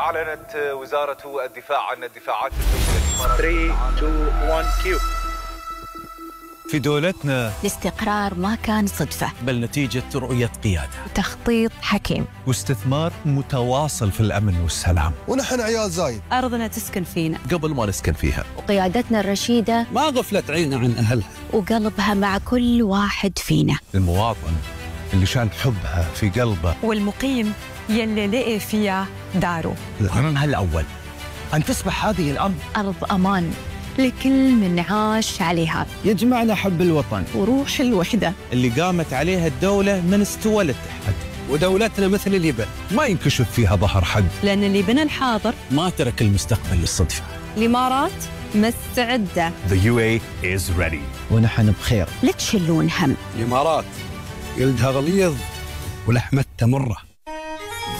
أعلنت وزارة الدفاع عن الدفاعات الجوية 3 2 1 كيو. في دولتنا الاستقرار ما كان صدفة، بل نتيجة رؤية قيادة وتخطيط حكيم، واستثمار متواصل في الأمن والسلام. ونحن عيال زايد، أرضنا تسكن فينا قبل ما نسكن فيها، وقيادتنا الرشيدة ما غفلت عينها عن أهلها، وقلبها مع كل واحد فينا. المواطن اللي شال حبها في قلبه، والمقيم يلي لقي فيها داره. الهمها الأول أن تصبح هذه الأرض أرض أمان لكل من عاش عليها، يجمعنا حب الوطن وروح الوحدة اللي قامت عليها الدولة من استوى للتحد. ودولتنا مثل اليبن ما ينكشف فيها ظهر حد، لأن اللي بنى الحاضر ما ترك المستقبل للصدفة. الإمارات مستعدة. The UAE is ready. ونحن بخير. لا تشلون هم. الإمارات جلدها غليظ ولحمتها مرة.